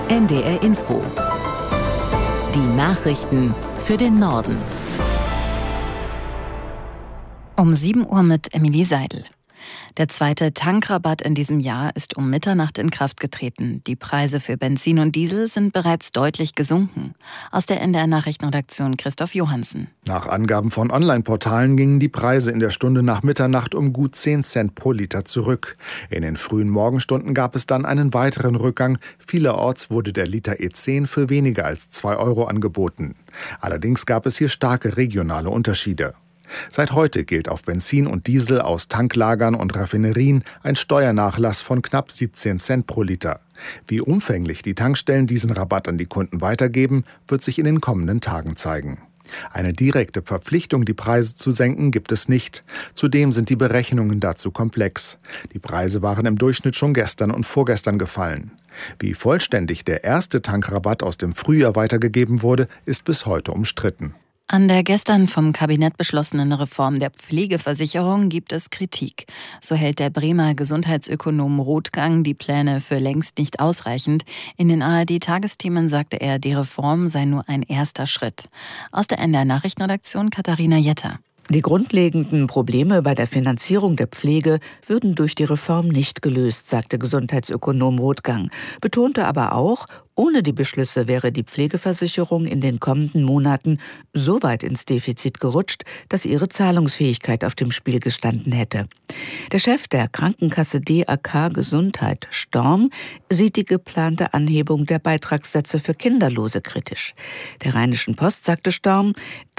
NDR Info. Die Nachrichten für den Norden. Um 7 Uhr mit Emilie Seidel. Der zweite Tankrabatt in diesem Jahr ist um Mitternacht in Kraft getreten. Die Preise für Benzin und Diesel sind bereits deutlich gesunken. Aus der NDR-Nachrichtenredaktion Christoph Johansen. Nach Angaben von Online-Portalen gingen die Preise in der Stunde nach Mitternacht um gut 10 Cent pro Liter zurück. In den frühen Morgenstunden gab es dann einen weiteren Rückgang. Vielerorts wurde der Liter E10 für weniger als 2 Euro angeboten. Allerdings gab es hier starke regionale Unterschiede. Seit heute gilt auf Benzin und Diesel aus Tanklagern und Raffinerien ein Steuernachlass von knapp 17 Cent pro Liter. Wie umfänglich die Tankstellen diesen Rabatt an die Kunden weitergeben, wird sich in den kommenden Tagen zeigen. Eine direkte Verpflichtung, die Preise zu senken, gibt es nicht. Zudem sind die Berechnungen dazu komplex. Die Preise waren im Durchschnitt schon gestern und vorgestern gefallen. Wie vollständig der erste Tankrabatt aus dem Frühjahr weitergegeben wurde, ist bis heute umstritten. An der gestern vom Kabinett beschlossenen Reform der Pflegeversicherung gibt es Kritik. So hält der Bremer Gesundheitsökonom Rothgang die Pläne für längst nicht ausreichend. In den ARD-Tagesthemen sagte er, die Reform sei nur ein erster Schritt. Aus der NDR-Nachrichtenredaktion Katharina Jetter. Die grundlegenden Probleme bei der Finanzierung der Pflege würden durch die Reform nicht gelöst, sagte Gesundheitsökonom Rothgang, betonte aber auch, ohne die Beschlüsse wäre die Pflegeversicherung in den kommenden Monaten so weit ins Defizit gerutscht, dass ihre Zahlungsfähigkeit auf dem Spiel gestanden hätte. Der Chef der Krankenkasse DAK Gesundheit, Storm, sieht die geplante Anhebung der Beitragssätze für Kinderlose kritisch. Der Rheinischen Post sagte Storm,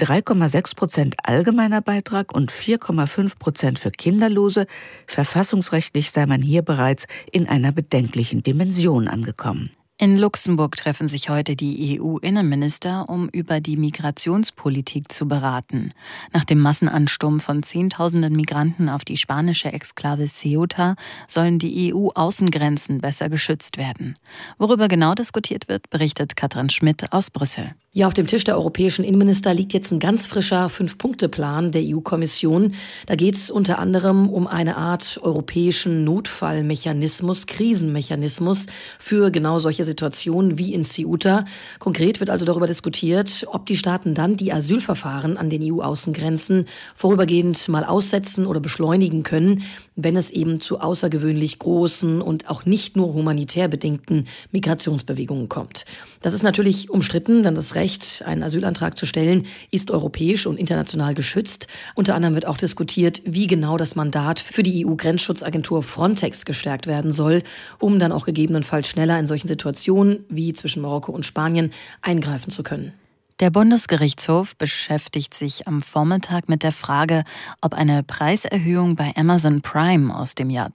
3,6% allgemeiner Beitrag und 4,5% für Kinderlose. Verfassungsrechtlich sei man hier bereits in einer bedenklichen Dimension angekommen. In Luxemburg treffen sich heute die EU-Innenminister, um über die Migrationspolitik zu beraten. Nach dem Massenansturm von Zehntausenden Migranten auf die spanische Exklave Ceuta sollen die EU-Außengrenzen besser geschützt werden. Worüber genau diskutiert wird, berichtet Katrin Schmidt aus Brüssel. Ja, auf dem Tisch der europäischen Innenminister liegt jetzt ein ganz frischer 5-Punkte-Plan der EU-Kommission. Da geht es unter anderem um eine Art europäischen Notfallmechanismus, Krisenmechanismus für genau solche Situationen wie in Ceuta. Konkret wird also darüber diskutiert, ob die Staaten dann die Asylverfahren an den EU-Außengrenzen vorübergehend mal aussetzen oder beschleunigen können, wenn es eben zu außergewöhnlich großen und auch nicht nur humanitär bedingten Migrationsbewegungen kommt. Das ist natürlich umstritten, denn das Recht, einen Asylantrag zu stellen, ist europäisch und international geschützt. Unter anderem wird auch diskutiert, wie genau das Mandat für die EU-Grenzschutzagentur Frontex gestärkt werden soll, um dann auch gegebenenfalls schneller in solchen Situationen wie zwischen Marokko und Spanien eingreifen zu können. Der Bundesgerichtshof beschäftigt sich am Vormittag mit der Frage, ob eine Preiserhöhung bei Amazon Prime aus dem Jahr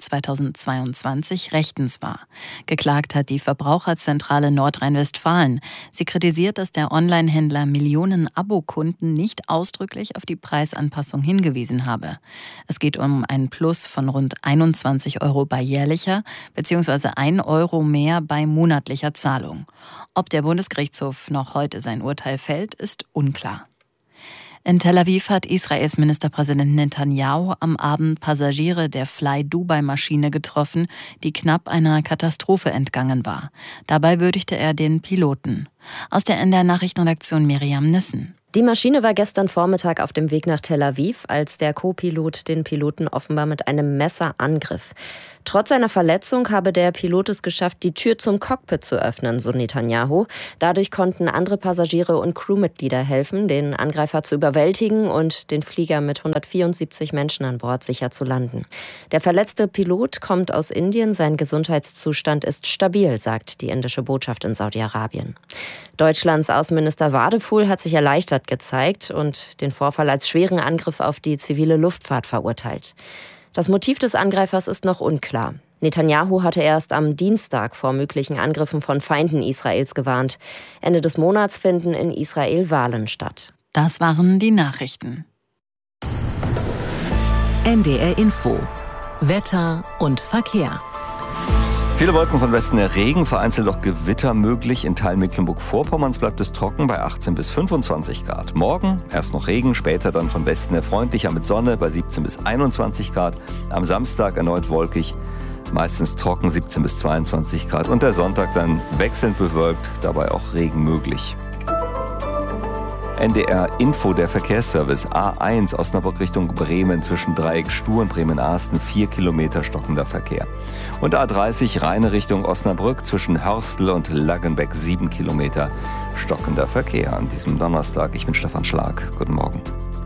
2022 rechtens war. Geklagt hat die Verbraucherzentrale Nordrhein-Westfalen. Sie kritisiert, dass der Onlinehändler Millionen Abokunden nicht ausdrücklich auf die Preisanpassung hingewiesen habe. Es geht um ein Plus von rund 21 Euro bei jährlicher bzw. 1 Euro mehr bei monatlicher Zahlung. Ob der Bundesgerichtshof noch heute sein Urteil fällt, ist unklar. In Tel Aviv hat Israels Ministerpräsident Netanyahu am Abend Passagiere der Fly Dubai-Maschine getroffen, die knapp einer Katastrophe entgangen war. Dabei würdigte er den Piloten. Aus der NDR-Nachrichtenredaktion Miriam Nissen. Die Maschine war gestern Vormittag auf dem Weg nach Tel Aviv, als der Co-Pilot den Piloten offenbar mit einem Messer angriff. Trotz seiner Verletzung habe der Pilot es geschafft, die Tür zum Cockpit zu öffnen, so Netanyahu. Dadurch konnten andere Passagiere und Crewmitglieder helfen, den Angreifer zu überwältigen und den Flieger mit 174 Menschen an Bord sicher zu landen. Der verletzte Pilot kommt aus Indien, sein Gesundheitszustand ist stabil, sagt die indische Botschaft in Saudi-Arabien. Deutschlands Außenminister Wadefuhl hat sich erleichtert gezeigt und den Vorfall als schweren Angriff auf die zivile Luftfahrt verurteilt. Das Motiv des Angreifers ist noch unklar. Netanyahu hatte erst am Dienstag vor möglichen Angriffen von Feinden Israels gewarnt. Ende des Monats finden in Israel Wahlen statt. Das waren die Nachrichten. NDR Info. Wetter und Verkehr. Viele Wolken von Westen her Regen, vereinzelt auch Gewitter möglich. In Teilen Mecklenburg-Vorpommerns bleibt es trocken bei 18 bis 25 Grad. Morgen erst noch Regen, später dann von Westen her freundlicher mit Sonne bei 17 bis 21 Grad. Am Samstag erneut wolkig Meistens trocken, 17 bis 22 Grad. Und der Sonntag dann wechselnd bewölkt, dabei auch Regen möglich. NDR Info, der Verkehrsservice. A1 Osnabrück Richtung Bremen zwischen Dreieck Stur und Bremen-Ahsten 4 Kilometer stockender Verkehr. Und A30 Rheine Richtung Osnabrück zwischen Hörstel und Laggenbeck 7 Kilometer stockender Verkehr an diesem Donnerstag. Ich bin Stefan Schlag. Guten Morgen.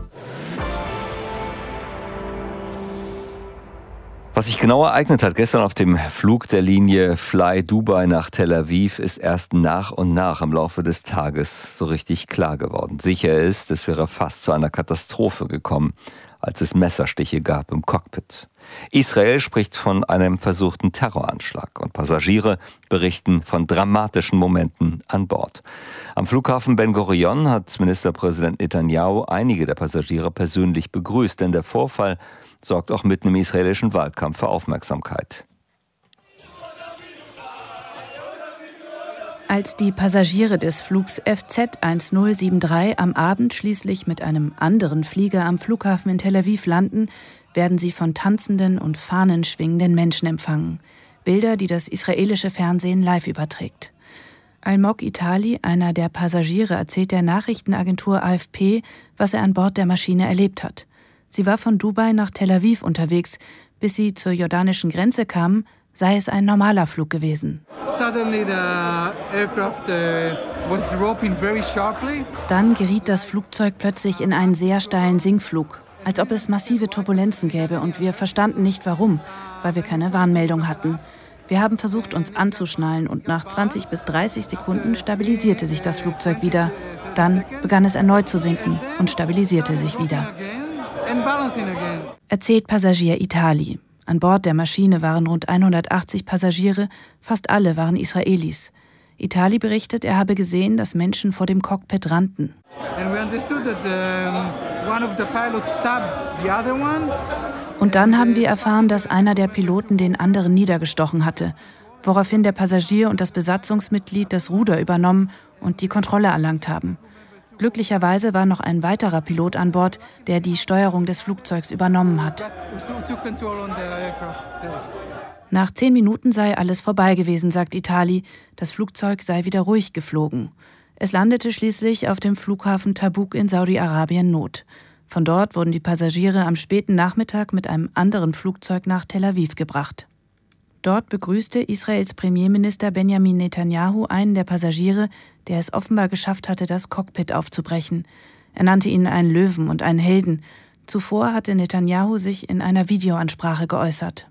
Was sich genau ereignet hat gestern auf dem Flug der Linie Fly Dubai nach Tel Aviv, ist erst nach und nach im Laufe des Tages so richtig klar geworden. Sicher ist, es wäre fast zu einer Katastrophe gekommen, als es Messerstiche gab im Cockpit. Israel spricht von einem versuchten Terroranschlag und Passagiere berichten von dramatischen Momenten an Bord. Am Flughafen Ben Gurion hat Ministerpräsident Netanyahu einige der Passagiere persönlich begrüßt, denn der Vorfall sorgt auch mitten im israelischen Wahlkampf für Aufmerksamkeit. Als die Passagiere des Flugs FZ 1073 am Abend schließlich mit einem anderen Flieger am Flughafen in Tel Aviv landen, werden sie von tanzenden und fahnenschwingenden Menschen empfangen. Bilder, die das israelische Fernsehen live überträgt. Almog Itali, einer der Passagiere, erzählt der Nachrichtenagentur AFP, was er an Bord der Maschine erlebt hat. Sie war von Dubai nach Tel Aviv unterwegs. Bis sie zur jordanischen Grenze kamen, sei es ein normaler Flug gewesen. Dann geriet das Flugzeug plötzlich in einen sehr steilen Sinkflug, als ob es massive Turbulenzen gäbe, und wir verstanden nicht warum, weil wir keine Warnmeldung hatten. Wir haben versucht, uns anzuschnallen, und nach 20 bis 30 Sekunden stabilisierte sich das Flugzeug wieder. Dann begann es erneut zu sinken und stabilisierte sich wieder. Erzählt Passagier Itali. An Bord der Maschine waren rund 180 Passagiere, fast alle waren Israelis. Itali berichtet, er habe gesehen, dass Menschen vor dem Cockpit rannten. Und dann haben wir erfahren, dass einer der Piloten den anderen niedergestochen hatte, woraufhin der Passagier und das Besatzungsmitglied das Ruder übernommen und die Kontrolle erlangt haben. Glücklicherweise war noch ein weiterer Pilot an Bord, der die Steuerung des Flugzeugs übernommen hat. Nach 10 Minuten sei alles vorbei gewesen, sagt Itali. Das Flugzeug sei wieder ruhig geflogen. Es landete schließlich auf dem Flughafen Tabuk in Saudi-Arabien Not. Von dort wurden die Passagiere am späten Nachmittag mit einem anderen Flugzeug nach Tel Aviv gebracht. Dort begrüßte Israels Premierminister Benjamin Netanyahu einen der Passagiere, der es offenbar geschafft hatte, das Cockpit aufzubrechen. Er nannte ihn einen Löwen und einen Helden. Zuvor hatte Netanyahu sich in einer Videoansprache geäußert.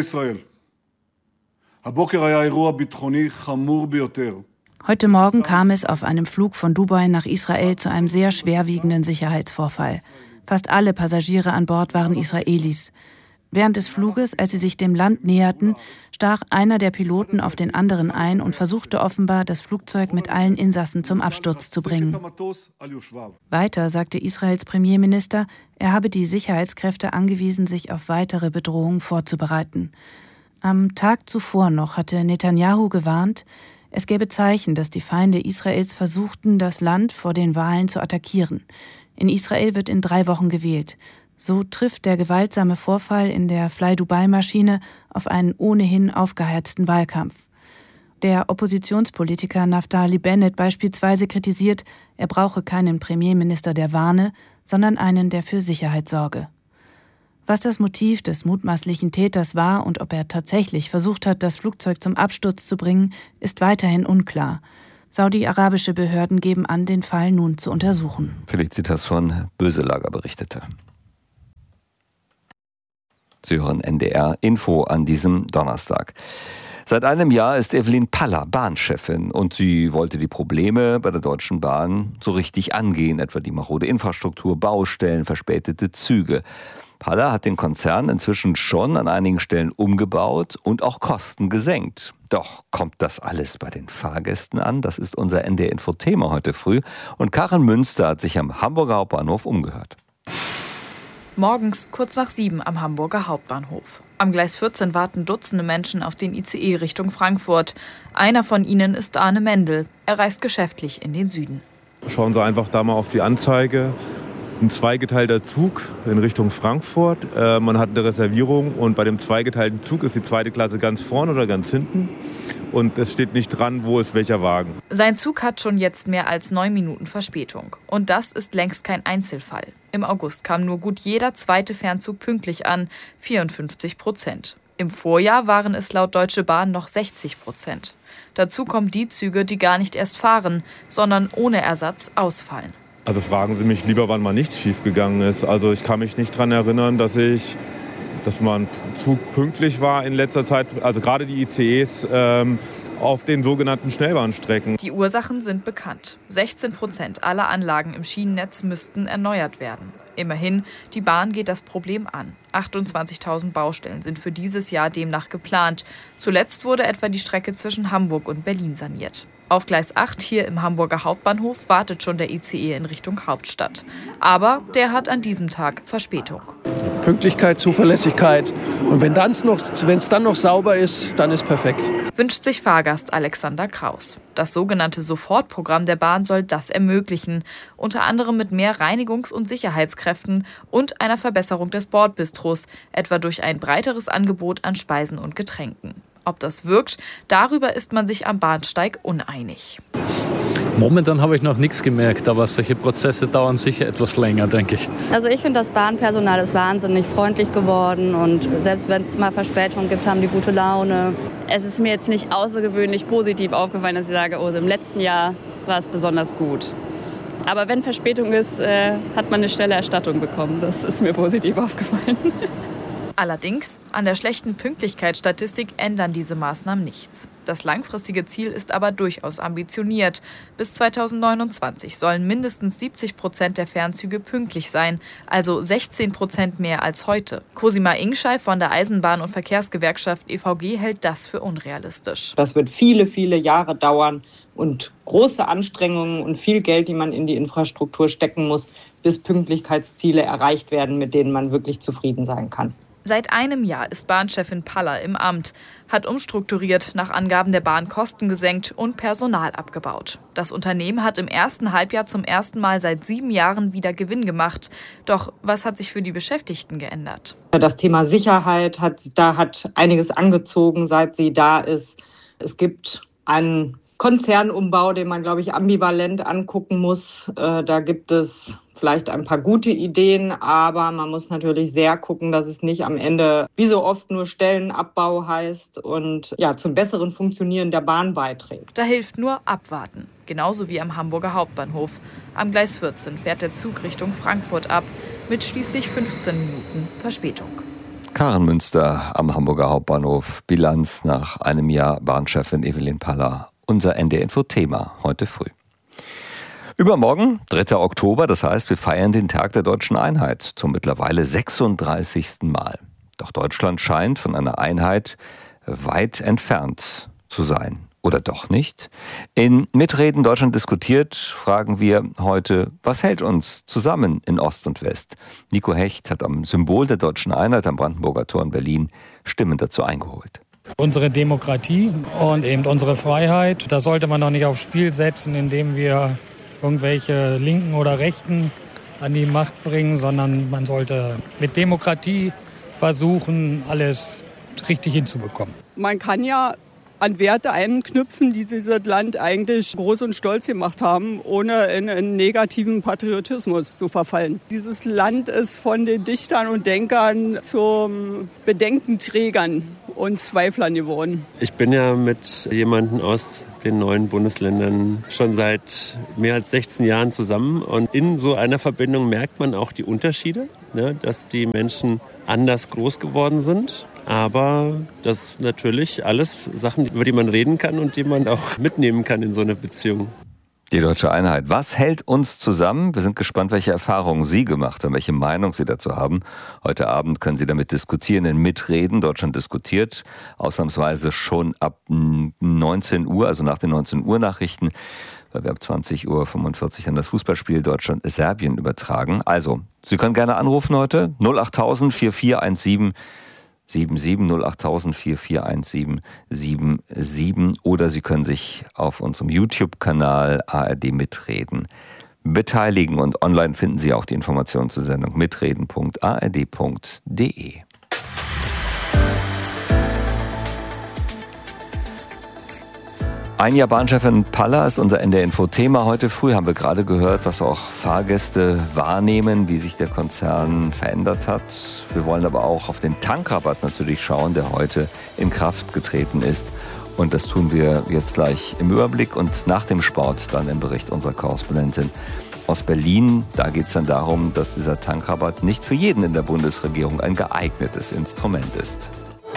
Heute Morgen kam es auf einem Flug von Dubai nach Israel zu einem sehr schwerwiegenden Sicherheitsvorfall. Fast alle Passagiere an Bord waren Israelis. Während des Fluges, als sie sich dem Land näherten, stach einer der Piloten auf den anderen ein und versuchte offenbar, das Flugzeug mit allen Insassen zum Absturz zu bringen. Weiter sagte Israels Premierminister, er habe die Sicherheitskräfte angewiesen, sich auf weitere Bedrohungen vorzubereiten. Am Tag zuvor noch hatte Netanyahu gewarnt, es gäbe Zeichen, dass die Feinde Israels versuchten, das Land vor den Wahlen zu attackieren. In Israel wird in 3 Wochen gewählt. So trifft der gewaltsame Vorfall in der Fly-Dubai-Maschine auf einen ohnehin aufgeheizten Wahlkampf. Der Oppositionspolitiker Naftali Bennett beispielsweise kritisiert, er brauche keinen Premierminister, der warne, sondern einen, der für Sicherheit sorge. Was das Motiv des mutmaßlichen Täters war und ob er tatsächlich versucht hat, das Flugzeug zum Absturz zu bringen, ist weiterhin unklar. Saudi-arabische Behörden geben an, den Fall nun zu untersuchen. Felicitas von Böselager berichtete. Sie hören NDR Info an diesem Donnerstag. Seit einem Jahr ist Evelyn Paller Bahnchefin und sie wollte die Probleme bei der Deutschen Bahn so richtig angehen, etwa die marode Infrastruktur, Baustellen, verspätete Züge. Paller hat den Konzern inzwischen schon an einigen Stellen umgebaut und auch Kosten gesenkt. Doch kommt das alles bei den Fahrgästen an? Das ist unser NDR Info-Thema heute früh. Und Karin Münster hat sich am Hamburger Hauptbahnhof umgehört. Morgens kurz nach 7 am Hamburger Hauptbahnhof. Am Gleis 14 warten Dutzende Menschen auf den ICE Richtung Frankfurt. Einer von ihnen ist Arne Mendel. Er reist geschäftlich in den Süden. Schauen Sie einfach da mal auf die Anzeige. ein zweigeteilter Zug in Richtung Frankfurt. Man hat eine Reservierung und bei dem zweigeteilten Zug ist die zweite Klasse ganz vorne oder ganz hinten. Und es steht nicht dran, wo ist welcher Wagen. Sein Zug hat schon jetzt mehr als 9 Minuten Verspätung. Und das ist längst kein Einzelfall. Im August kam nur gut jeder zweite Fernzug pünktlich an, 54%. Im Vorjahr waren es laut Deutsche Bahn noch 60%. Dazu kommen die Züge, die gar nicht erst fahren, sondern ohne Ersatz ausfallen. Also fragen Sie mich lieber, wann mal nichts schiefgegangen ist. Also ich kann mich nicht daran erinnern, dass mein Zug pünktlich war in letzter Zeit. Also gerade die ICEs auf den sogenannten Schnellbahnstrecken. Die Ursachen sind bekannt. 16% aller Anlagen im Schienennetz müssten erneuert werden. Immerhin, die Bahn geht das Problem an. 28.000 Baustellen sind für dieses Jahr demnach geplant. Zuletzt wurde etwa die Strecke zwischen Hamburg und Berlin saniert. Auf Gleis 8 hier im Hamburger Hauptbahnhof wartet schon der ICE in Richtung Hauptstadt. Aber der hat an diesem Tag Verspätung. Pünktlichkeit, Zuverlässigkeit. Und wenn es dann noch sauber ist, dann ist perfekt. Wünscht sich Fahrgast Alexander Kraus. Das sogenannte Sofortprogramm der Bahn soll das ermöglichen. Unter anderem mit mehr Reinigungs- und Sicherheitskräften und einer Verbesserung des Bordbistros, etwa durch ein breiteres Angebot an Speisen und Getränken. Ob das wirkt, darüber ist man sich am Bahnsteig uneinig. Momentan habe ich noch nichts gemerkt, aber solche Prozesse dauern sicher etwas länger, denke ich. Also ich finde, das Bahnpersonal ist wahnsinnig freundlich geworden und selbst wenn es mal Verspätungen gibt, haben die gute Laune. Es ist mir jetzt nicht außergewöhnlich positiv aufgefallen, dass ich sage, oh, im letzten Jahr war es besonders gut. Aber wenn Verspätung ist, hat man eine schnelle Erstattung bekommen. Das ist mir positiv aufgefallen. Allerdings, an der schlechten Pünktlichkeitsstatistik ändern diese Maßnahmen nichts. Das langfristige Ziel ist aber durchaus ambitioniert. Bis 2029 sollen mindestens 70% der Fernzüge pünktlich sein, also 16% mehr als heute. Cosima Ingschei von der Eisenbahn- und Verkehrsgewerkschaft EVG hält das für unrealistisch. Das wird viele, viele Jahre dauern und große Anstrengungen und viel Geld, die man in die Infrastruktur stecken muss, bis Pünktlichkeitsziele erreicht werden, mit denen man wirklich zufrieden sein kann. Seit einem Jahr ist Bahnchefin Paller im Amt, hat umstrukturiert, nach Angaben der Bahn Kosten gesenkt und Personal abgebaut. Das Unternehmen hat im ersten Halbjahr zum ersten Mal seit 7 Jahren wieder Gewinn gemacht. Doch was hat sich für die Beschäftigten geändert? Das Thema Sicherheit hat einiges angezogen, seit sie da ist. Es gibt einen Konzernumbau, den man, glaube ich, ambivalent angucken muss. Da gibt es vielleicht ein paar gute Ideen, aber man muss natürlich sehr gucken, dass es nicht am Ende wie so oft nur Stellenabbau heißt und zum besseren Funktionieren der Bahn beiträgt. Da hilft nur abwarten, genauso wie am Hamburger Hauptbahnhof. Am Gleis 14 fährt der Zug Richtung Frankfurt ab, mit schließlich 15 Minuten Verspätung. Karen Münster am Hamburger Hauptbahnhof. Bilanz nach einem Jahr Bahnchefin Evelyn Paller. Unser NDR-Info-Thema heute früh. Übermorgen, 3. Oktober, das heißt, wir feiern den Tag der deutschen Einheit zum mittlerweile 36. Mal. Doch Deutschland scheint von einer Einheit weit entfernt zu sein. Oder doch nicht? In Mitreden Deutschland diskutiert fragen wir heute, was hält uns zusammen in Ost und West? Nico Hecht hat am Symbol der deutschen Einheit am Brandenburger Tor in Berlin Stimmen dazu eingeholt. Unsere Demokratie und eben unsere Freiheit, da sollte man doch nicht aufs Spiel setzen, indem wir irgendwelche Linken oder Rechten an die Macht bringen, sondern man sollte mit Demokratie versuchen, alles richtig hinzubekommen. Man kann ja an Werte anknüpfen, die dieses Land eigentlich groß und stolz gemacht haben, ohne in einen negativen Patriotismus zu verfallen. Dieses Land ist von den Dichtern und Denkern zu Bedenkenträgern und Zweiflern geworden. Ich bin ja mit jemandem aus den neuen Bundesländern schon seit mehr als 16 Jahren zusammen. Und in so einer Verbindung merkt man auch die Unterschiede, ne, dass die Menschen anders groß geworden sind. Aber das ist natürlich alles Sachen, über die man reden kann und die man auch mitnehmen kann in so einer Beziehung. Die deutsche Einheit. Was hält uns zusammen? Wir sind gespannt, welche Erfahrungen Sie gemacht haben, welche Meinung Sie dazu haben. Heute Abend können Sie damit diskutieren, in Mitreden. Deutschland diskutiert ausnahmsweise schon ab 19 Uhr, also nach den 19 Uhr Nachrichten, weil wir ab 20.45 Uhr dann das Fußballspiel Deutschland-Serbien übertragen. Also, Sie können gerne anrufen heute, 08000 4417 77 08000 4417 77 oder Sie können sich auf unserem YouTube-Kanal ARD Mitreden beteiligen. Und online finden Sie auch die Informationen zur Sendung mitreden.ard.de. Ein Jahr Bahnchef in Palla ist unser NDR-Info-Thema. Heute früh haben wir gerade gehört, was auch Fahrgäste wahrnehmen, wie sich der Konzern verändert hat. Wir wollen aber auch auf den Tankrabatt natürlich schauen, der heute in Kraft getreten ist. Und das tun wir jetzt gleich im Überblick und nach dem Sport dann im Bericht unserer Korrespondentin aus Berlin. Da geht es dann darum, dass dieser Tankrabatt nicht für jeden in der Bundesregierung ein geeignetes Instrument ist.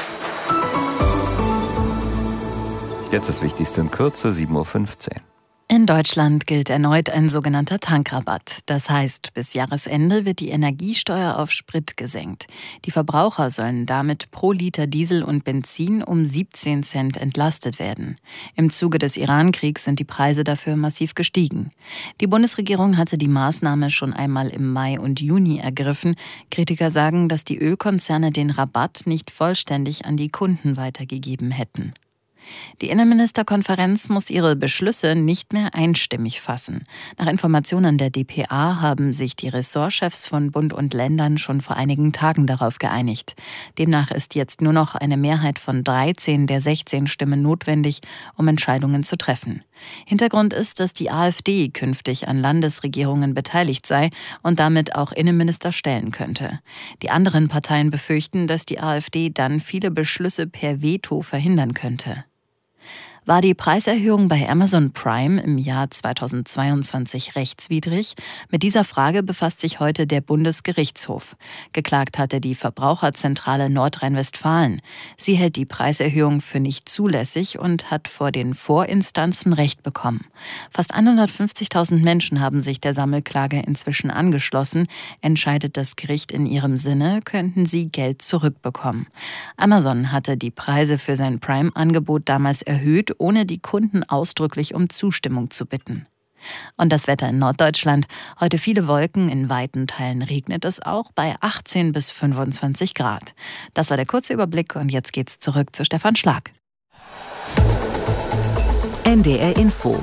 Jetzt das Wichtigste in Kürze, 7.15 Uhr. In Deutschland gilt erneut ein sogenannter Tankrabatt. Das heißt, bis Jahresende wird die Energiesteuer auf Sprit gesenkt. Die Verbraucher sollen damit pro Liter Diesel und Benzin um 17 Cent entlastet werden. Im Zuge des Iran-Kriegs sind die Preise dafür massiv gestiegen. Die Bundesregierung hatte die Maßnahme schon einmal im Mai und Juni ergriffen. Kritiker sagen, dass die Ölkonzerne den Rabatt nicht vollständig an die Kunden weitergegeben hätten. Die Innenministerkonferenz muss ihre Beschlüsse nicht mehr einstimmig fassen. Nach Informationen der dpa haben sich die Ressortchefs von Bund und Ländern schon vor einigen Tagen darauf geeinigt. Demnach ist jetzt nur noch eine Mehrheit von 13 der 16 Stimmen notwendig, um Entscheidungen zu treffen. Hintergrund ist, dass die AfD künftig an Landesregierungen beteiligt sei und damit auch Innenminister stellen könnte. Die anderen Parteien befürchten, dass die AfD dann viele Beschlüsse per Veto verhindern könnte. War die Preiserhöhung bei Amazon Prime im Jahr 2022 rechtswidrig? Mit dieser Frage befasst sich heute der Bundesgerichtshof. Geklagt hatte die Verbraucherzentrale Nordrhein-Westfalen. Sie hält die Preiserhöhung für nicht zulässig und hat vor den Vorinstanzen Recht bekommen. Fast 150.000 Menschen haben sich der Sammelklage inzwischen angeschlossen. Entscheidet das Gericht in ihrem Sinne, könnten sie Geld zurückbekommen. Amazon hatte die Preise für sein Prime-Angebot damals erhöht, ohne die Kunden ausdrücklich um Zustimmung zu bitten. Und das Wetter in Norddeutschland. Heute viele Wolken, in weiten Teilen regnet es auch bei 18 bis 25 Grad. Das war der kurze Überblick und jetzt geht's zurück zu Stefan Schlag. NDR Info.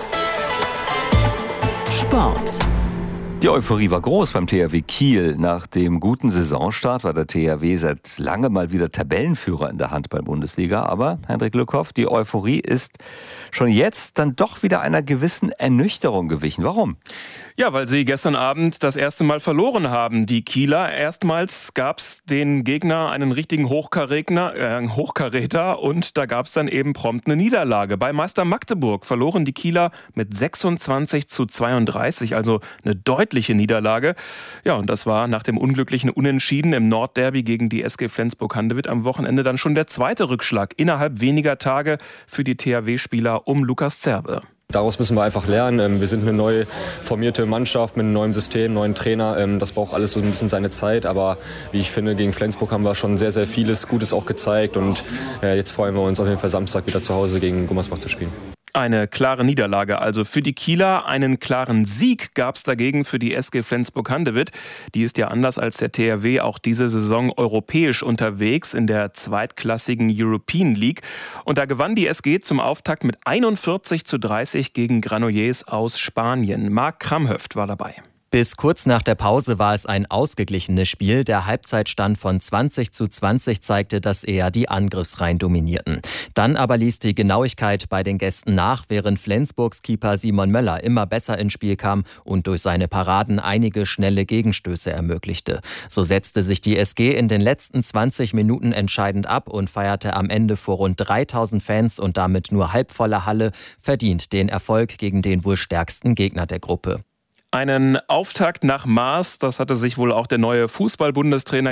Sport. Die Euphorie war groß beim THW Kiel. Nach dem guten Saisonstart war der THW seit langem mal wieder Tabellenführer in der Handball-Bundesliga. Aber, Hendrik Lückhoff, die Euphorie ist schon jetzt dann doch wieder einer gewissen Ernüchterung gewichen. Warum? Ja, weil sie gestern Abend das erste Mal verloren haben. Die Kieler, erstmals gab es den Gegner einen richtigen Hochkaräter und da gab es dann eben prompt eine Niederlage. Bei Meister Magdeburg verloren die Kieler mit 26:32, also eine deutliche Niederlage. Ja, und das war nach dem unglücklichen Unentschieden im Nordderby gegen die SG Flensburg-Handewitt am Wochenende dann schon der zweite Rückschlag innerhalb weniger Tage für die THW-Spieler um Lukas Zerbe. Daraus müssen wir einfach lernen. Wir sind eine neu formierte Mannschaft mit einem neuen System, neuen Trainer. Das braucht alles so ein bisschen seine Zeit. Aber wie ich finde, gegen Flensburg haben wir schon sehr, sehr vieles Gutes auch gezeigt. Und jetzt freuen wir uns auf jeden Fall Samstag wieder zu Hause gegen Gummersbach zu spielen. Eine klare Niederlage also für die Kieler. Einen klaren Sieg gab es dagegen für die SG Flensburg-Handewitt. Die ist ja anders als der THW auch diese Saison europäisch unterwegs in der zweitklassigen European League. Und da gewann die SG zum Auftakt mit 41:30 gegen Granollers aus Spanien. Marc Kramhöft war dabei. Bis kurz nach der Pause war es ein ausgeglichenes Spiel. Der Halbzeitstand von 20:20 zeigte, dass eher die Angriffsreihen dominierten. Dann aber ließ die Genauigkeit bei den Gästen nach, während Flensburgs Keeper Simon Möller immer besser ins Spiel kam und durch seine Paraden einige schnelle Gegenstöße ermöglichte. So setzte sich die SG in den letzten 20 Minuten entscheidend ab und feierte am Ende vor rund 3.000 Fans und damit nur halbvoller Halle verdient den Erfolg gegen den wohl stärksten Gegner der Gruppe. Einen Auftakt nach Maß, das hatte sich wohl auch der neue Fußball-Bundestrainer